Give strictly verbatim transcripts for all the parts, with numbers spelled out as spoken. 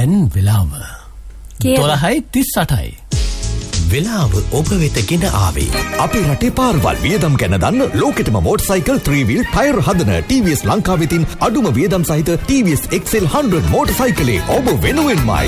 දැන් වෙලාව දොළහයි තිස් අටයි. වෙලාව ඔබ වෙත ගෙන ආවේ අපේ රටේ පාරවල් වියදම් ගැන දන්න ලෝකෙටම මෝටර්සයිකල් three wheel ටයර් හදන T V S ලංකාව වෙතින් අඩුම වියදම් සහිත T V S X L one hundred මෝටර්සයිකලේ ඔබ වෙනුවෙන්මයි.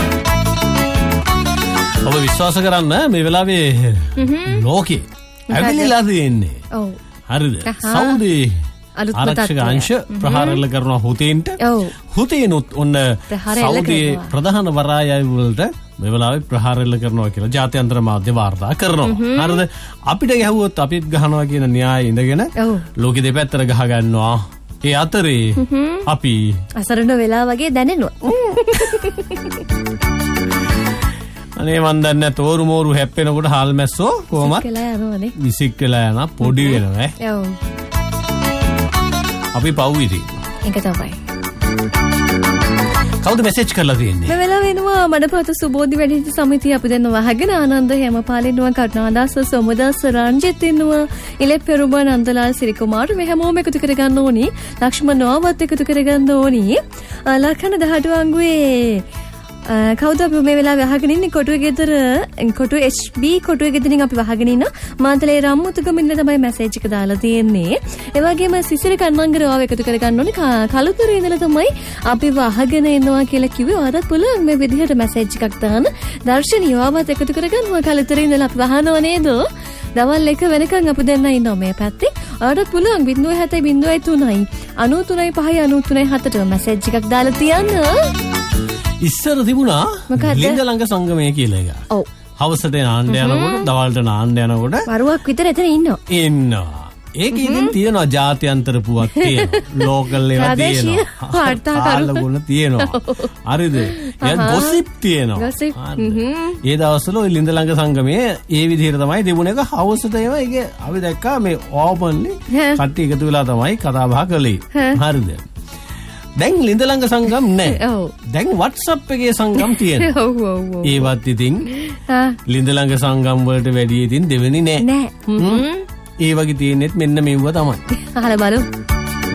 ඔබ විශ්වාස කරන්න මේ වෙලාවේ ලෝකේ ඇවිල්ලා තියෙන්නේ. ඔව්. හරිද? සෞදි ආරක්ෂක අංශ ප්‍රහාරල කරනවා හුතීන්ට. හුතීනුත් ඔන්න සෞදි ප්‍රධාන වරායයි වලට මේ වෙලාවේ ප්‍රහාරල කරනවා කියලා ජාත්‍යන්තර මාධ්‍ය වාර්තා කරනවා. හරිද? අපිට ගැහුවොත් අපිත් ගහනවා කියන න්‍යාය ඉඳගෙන ලෝකෙ දෙපැත්තට ගහ ගන්නවා. ඒ අතරේ අපි අසරණ වෙලා වගේ දැනෙනවා. අනේ මන් දන්නේ තෝරු මෝරු හැප්පෙනකොට හාල් මැස්සෝ කොහමත් විසික් වෙලා යන පොඩි වෙනවා ඈ. ඔව්. අපි පව් ඉතින්. ඒක තමයි. කවුද මෙසේජ් කරලා තියෙන්නේ? මේ වෙලාව වෙනවා මඩපත සුබෝධි වැඩිහිටි සමිතිය අපි දැන් වහගෙන ආනන්ද හැමපාලිනුව කරුණාදාස සෝමදාස රංජිත් ඉන්නවා ඉලෙප් පෙරුම නන්දලාල් සිරිකුමාර මේ හැමෝම එකතු කරගන්න ඕනි. ලක්ෂ්මන් නෝවත් එකතු කරගන්න ඕනි. ලක්ෂණ දහටුවංගුවේ කවුද අපි මේ වෙලාවේ අහගෙන ඉන්නේ කොටුවේ ගෙදර කොටුවේ H B කොටුවේ ගෙදරින් අපි වහගෙන ඉන්න මාතලේ රම්මුතුගම ඉන්න තමයි මැසේජ් එක දාලා තියෙන්නේ. ඒ වගේම සිසිර කන්නංගර ආව එකතු කරගන්න ඕනේ කලුතරේ ඉඳලා තමයි අපි වහගෙන ඉන්නවා කියලා කිව්වේ. ඔයාලත් පුළුවන් මේ විදිහට මැසේජ් එකක් දාන්න. දර්ශනීය ආවත් එකතු කරගන්නවා කලුතරේ ඉඳලා අපි වහනව නේද? දවල් එක වෙනකන් අපි දෙන්න ඉන්නවා මේ පැත්තේ. ඔයාලත් පුළුවන් zero seven zero three nine nine three five nine three හතට message එකක් දාලා තියන්න. ඉස්සර තිබුණා ලිංග ළඟ සංගමය කියලා එක. ඔව්. හවසට නාන්න යනකොට, දවල්ට නාන්න යනකොට වරුවක් විතර එතන ඉන්නවා. ඉන්නවා. ඒක ඉතින් තියෙනවා ජාත්‍යන්තර පුවක් තියෙනවා. ලෝකල් ඒවා තියෙනවා. වාර්තාකරු තියෙනවා. හරිද? ඒ ගොසිප් තියෙනවා. ගොසිප්. ඒ දවස්වල ওই ලිංග ළඟ සංගමයේ ඒ විදිහට තමයි තිබුණ එක. හවසට ඒවා ඒක අපි දැක්කා මේ ඕපන්ලි කට්ටිය එකතු වෙලා තමයි කතා බහ කළේ. හරිද? දැන් ලිඳ ළඟ සංගම් නැහැ. ඔව්. දැන් WhatsApp එකේ සංගම් තියෙනවා. ඔව් ඔව් ඔව්. ඒවත් ඉතින් ලිඳ ළඟ සංගම් වලට වැඩි ඉතින් දෙවෙනි නෑ. නෑ. ඒ වගේ තියෙනෙත් මෙන්න මෙව්ව තමයි. අහලා බලමු.